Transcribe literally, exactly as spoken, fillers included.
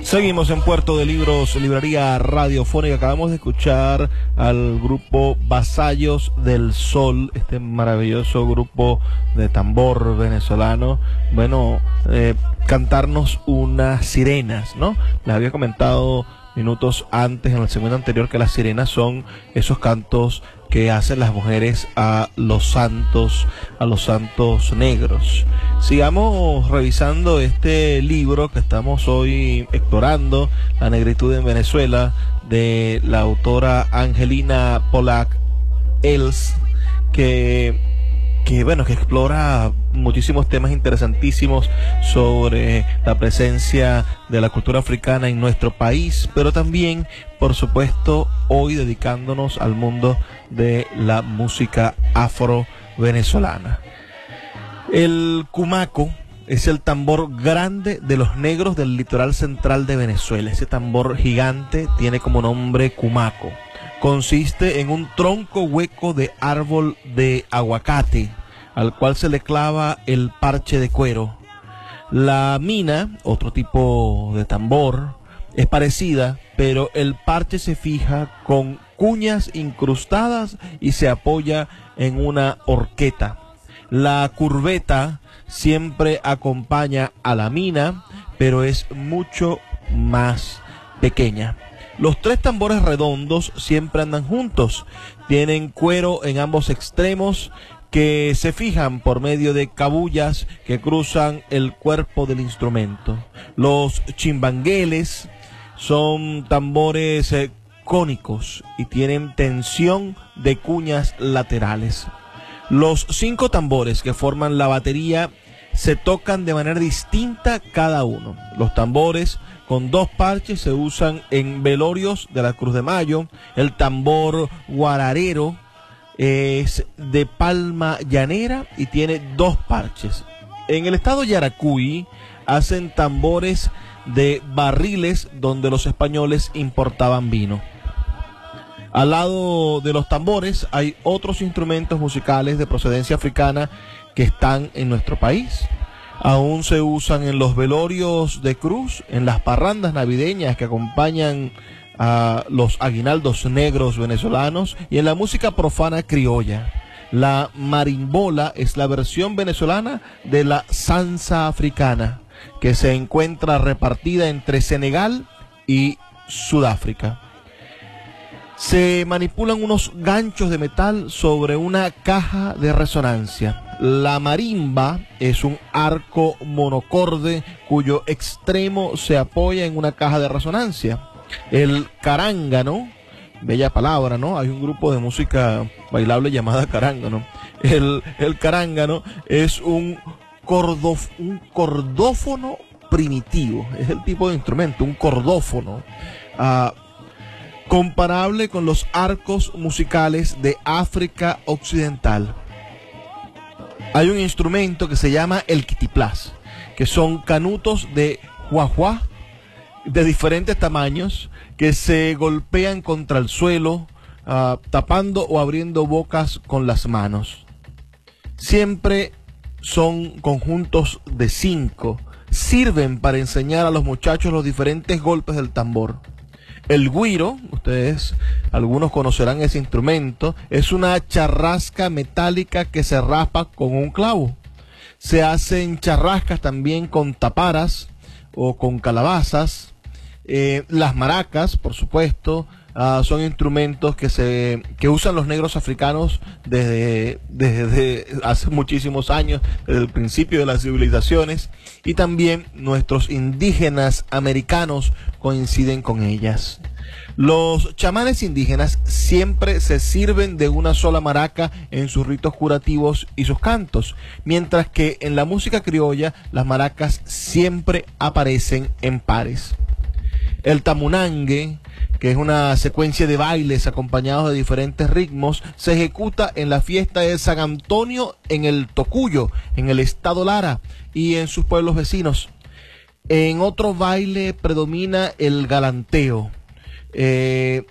Seguimos en Puerto de Libros, librería radiofónica. Acabamos de escuchar al grupo Vasallos del Sol, este maravilloso grupo de tambor venezolano, bueno, eh, cantarnos unas sirenas, ¿no? Les había comentado minutos antes, en el segmento anterior, que las sirenas son esos cantos que hacen las mujeres a los santos, a los santos negros. Sigamos revisando este libro que estamos hoy explorando, La negritud en Venezuela, de la autora Angelina Pollack Els, que que bueno, que explora muchísimos temas interesantísimos sobre la presencia de la cultura africana en nuestro país, pero también, por supuesto, hoy dedicándonos al mundo de la música afro-venezolana. El cumaco es el tambor grande de los negros del litoral central de Venezuela. Ese tambor gigante tiene como nombre cumaco. Consiste en un tronco hueco de árbol de aguacate, al cual se le clava el parche de cuero. La mina, otro tipo de tambor, es parecida, pero el parche se fija con cuñas incrustadas y se apoya en una horqueta. La curveta siempre acompaña a la mina, pero es mucho más pequeña. Los tres tambores redondos siempre andan juntos, tienen cuero en ambos extremos que se fijan por medio de cabullas que cruzan el cuerpo del instrumento. Los chimbangueles son tambores eh, cónicos y tienen tensión de cuñas laterales. Los cinco tambores que forman la batería se tocan de manera distinta cada uno. Los tambores con dos parches se usan en velorios de la Cruz de Mayo. El tambor guararero es de palma llanera y tiene dos parches. En el estado Yaracuy hacen tambores de barriles donde los españoles importaban vino. Al lado de los tambores hay otros instrumentos musicales de procedencia africana que están en nuestro país. Aún se usan en los velorios de cruz, en las parrandas navideñas que acompañan a los aguinaldos negros venezolanos y en la música profana criolla. La marimbola es la versión venezolana de la salsa africana, que se encuentra repartida entre Senegal y Sudáfrica. Se manipulan unos ganchos de metal sobre una caja de resonancia. La marimba es un arco monocorde cuyo extremo se apoya en una caja de resonancia. El carángano, bella palabra, ¿no? Hay un grupo de música bailable llamada carángano. El, el carángano es un, cordof, un cordófono primitivo, es el tipo de instrumento, un cordófono. Uh, comparable con los arcos musicales de África Occidental. Hay un instrumento que se llama el quitiplás, que son canutos de juajuá de diferentes tamaños que se golpean contra el suelo, uh, tapando o abriendo bocas con las manos. Siempre son conjuntos de cinco. Sirven para enseñar a los muchachos los diferentes golpes del tambor. El güiro, ustedes, algunos conocerán ese instrumento, es una charrasca metálica que se raspa con un clavo. Se hacen charrascas también con taparas o con calabazas. Eh, las maracas, por supuesto, uh, son instrumentos que se que usan los negros africanos desde, desde hace muchísimos años, desde el principio de las civilizaciones, y también nuestros indígenas americanos coinciden con ellas. Los chamanes indígenas siempre se sirven de una sola maraca en sus ritos curativos y sus cantos, mientras que en la música criolla las maracas siempre aparecen en pares. El tamunangue, que es una secuencia de bailes acompañados de diferentes ritmos, se ejecuta en la fiesta de San Antonio en el Tocuyo, en el estado Lara y en sus pueblos vecinos. En otro baile predomina el galanteo. Eh,